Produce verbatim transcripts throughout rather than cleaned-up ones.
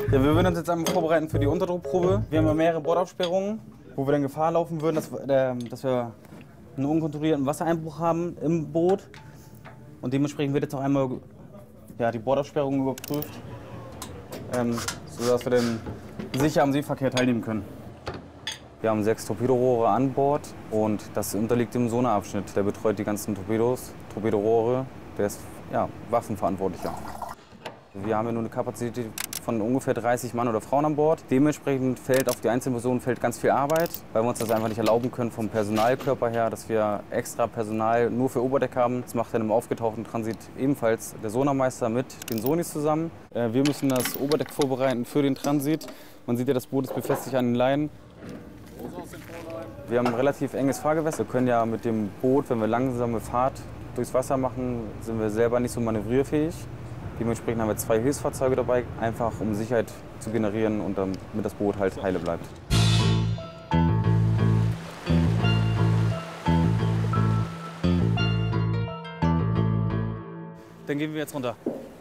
Ja, wir würden uns jetzt einmal vorbereiten für die Unterdruckprobe. Wir haben ja mehrere Bordabsperrungen, wo wir dann Gefahr laufen würden, dass, äh, dass wir einen unkontrollierten Wassereinbruch haben im Boot. Und dementsprechend wird jetzt auch einmal ja, die Bordabsperrung überprüft, ähm, sodass wir dann sicher am Seeverkehr teilnehmen können. Wir haben sechs Torpedorohre an Bord und das unterliegt dem Sonarabschnitt. Der betreut die ganzen Torpedos, Torpedorohre. Der ist ja, Waffenverantwortlicher. Wir haben ja nur eine Kapazität von ungefähr dreißig Mann oder Frauen an Bord. Dementsprechend fällt auf die einzelnen Personen fällt ganz viel Arbeit, weil wir uns das einfach nicht erlauben können vom Personalkörper her, dass wir extra Personal nur für Oberdeck haben. Das macht dann im aufgetauchten Transit ebenfalls der Sonarmeister mit den Sonis zusammen. Wir müssen das Oberdeck vorbereiten für den Transit. Man sieht ja, das Boot ist befestigt an den Leinen. Wir haben ein relativ enges Fahrgewässer. Wir können ja mit dem Boot, wenn wir langsame Fahrt durchs Wasser machen, sind wir selber nicht so manövrierfähig. Dementsprechend haben wir zwei Hilfsfahrzeuge dabei, einfach um Sicherheit zu generieren und damit das Boot halt heile bleibt. Dann gehen wir jetzt runter.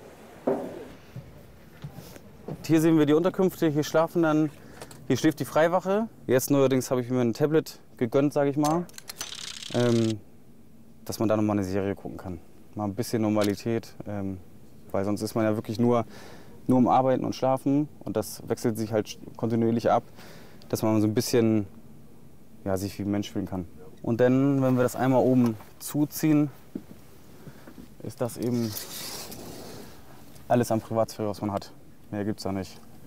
Hier sehen wir die Unterkünfte, hier schlafen dann, hier schläft die Freiwache. Jetzt neuerdings habe ich mir ein Tablet gegönnt, sage ich mal, ähm, dass man da noch mal eine Serie gucken kann. Mal ein bisschen Normalität. Ähm, Weil sonst ist man ja wirklich nur, nur am Arbeiten und Schlafen und das wechselt sich halt kontinuierlich ab, dass man so ein bisschen ja, sich wie ein Mensch fühlen kann. Und dann, wenn wir das einmal oben zuziehen, ist das eben alles an Privatsphäre, was man hat. Mehr gibt's da nicht.